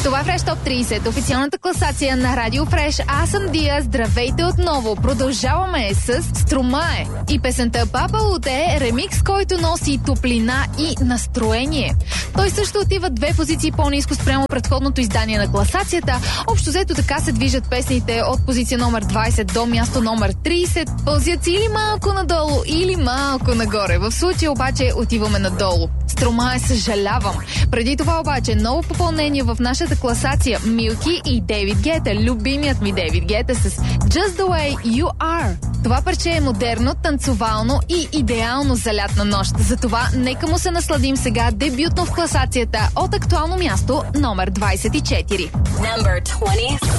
Това е Fresh Top 30, официалната класация на Радио Fresh. Аз съм Дия, здравейте отново. Продължаваме с Стромае и песента Папа Луте, ремикс, който носи топлина и настроение. Той също отива 2 позиции по-ниско спрямо предходното издание на класацията. Общо взето така се движат песните от позиция номер 20 до място номер 30. Пълзят си или малко надолу, или малко нагоре. В случая обаче отиваме надолу. Стромае, съжалявам. Преди това обаче ново попълнение в нашата класация. Милки и Дейвид Гета. Любимият ми Дейвид Гета с Just the Way You Are. Това парче е модерно, танцовално и идеално за лятна нощ. Затова нека му се насладим сега дебютно в класацията от актуално място номер 24. Number 20.